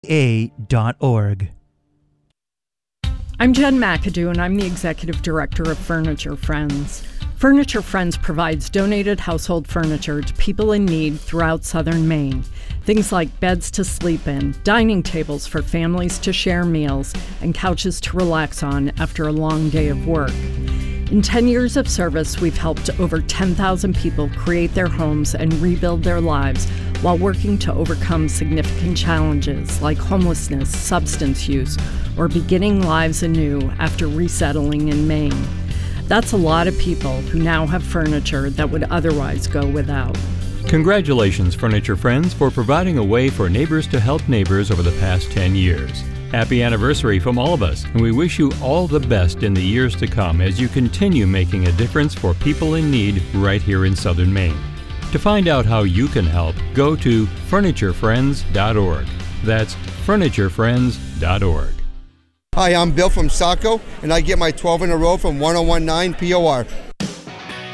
A.org. I'm Jen McAdoo, and I'm the Executive Director of Furniture Friends. Furniture Friends provides donated household furniture to people in need throughout southern Maine. Things like beds to sleep in, dining tables for families to share meals, and couches to relax on after a long day of work. In 10 years of service, we've helped over 10,000 people create their homes and rebuild their lives while working to overcome significant challenges like homelessness, substance use, or beginning lives anew after resettling in Maine. That's a lot of people who now have furniture that would otherwise go without. Congratulations, Furniture Friends, for providing a way for neighbors to help neighbors over the past 10 years. Happy anniversary from all of us, and we wish you all the best in the years to come as you continue making a difference for people in need right here in southern Maine. To find out how you can help, go to FurnitureFriends.org. That's FurnitureFriends.org. Hi, I'm Bill from Saco, and I get my 12 in a row from 1019 POR.